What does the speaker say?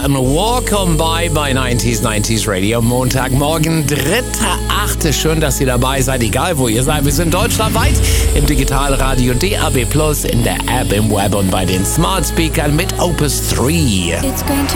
an Walk On By bei 90s Radio. Montagmorgen, 3.8. Schön, dass ihr dabei seid, egal wo ihr seid. Wir sind deutschlandweit im Digitalradio DAB+, in der App, im Web und bei den Smart Speakern mit Opus 3. It's going to